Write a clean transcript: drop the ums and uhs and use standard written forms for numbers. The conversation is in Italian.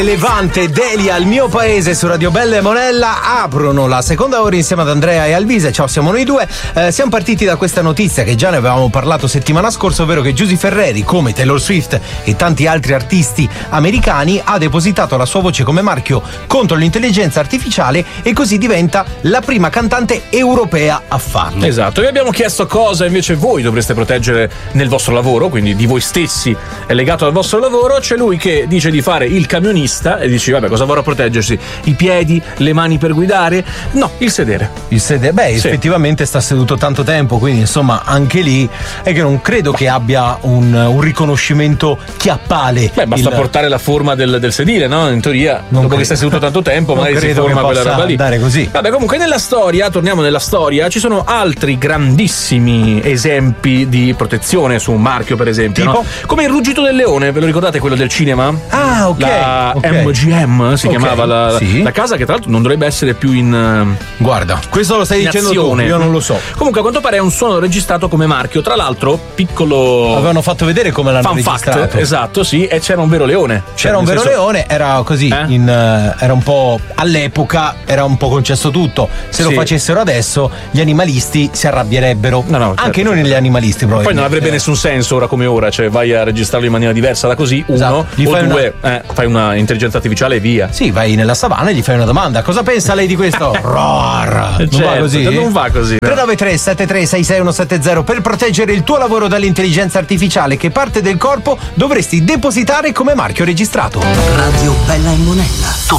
Levante, Delia, il mio paese su Radio Bella e Monella aprono la seconda ora insieme ad Andrea e Alvise. Ciao, siamo noi due. Siamo partiti da questa notizia che già ne avevamo parlato settimana scorsa, ovvero che Giusy Ferreri, come Taylor Swift e tanti altri artisti americani, ha depositato la sua voce come marchio contro l'intelligenza artificiale e così diventa la prima cantante europea a farlo. Esatto, vi abbiamo chiesto cosa invece voi dovreste proteggere nel vostro lavoro, quindi di voi stessi è legato al vostro lavoro. C'è lui che dice di fare il camionista e dici vabbè, cosa vorrà proteggersi? I piedi, le mani per guidare? No, il sedere. Il sedere, beh, sì. Effettivamente sta seduto tanto tempo, quindi insomma anche lì è che non credo che abbia un riconoscimento chiappale. Beh, basta portare la forma del sedile, no? In teoria, dopo che stai seduto tanto tempo, magari si forma quella roba lì. Andare così. Vabbè, comunque nella storia, torniamo nella storia, ci sono altri grandissimi esempi di protezione su un marchio, per esempio, tipo? No? Come il ruggito del leone, ve lo ricordate quello del cinema? Ah, ok. MGM si chiamava la casa, che tra l'altro non dovrebbe essere più in guarda, questo lo stai dicendo tu, io non lo so. Comunque a quanto pare è un suono registrato come marchio. Tra l'altro, piccolo avevano fatto vedere come l'hanno registrato. Fact, esatto, sì, e c'era un vero leone. C'era un vero leone, era così, era un po' all'epoca, era un po' concesso tutto. Se lo facessero adesso gli animalisti si arrabbierebbero. No, certo. Anche noi negli animalisti probabilmente. Poi non avrebbe nessun senso ora come ora, cioè vai a registrarlo in maniera diversa da così, uno, esatto. O due, fai una intelligenza artificiale e via. Sì, vai nella savana e gli fai una domanda. Cosa pensa lei di questo? Roar. Non va così? Non va così. 393 73 66170 per proteggere il tuo lavoro dall'intelligenza artificiale. Che parte del corpo dovresti depositare come marchio registrato? Radio Bella e Monella.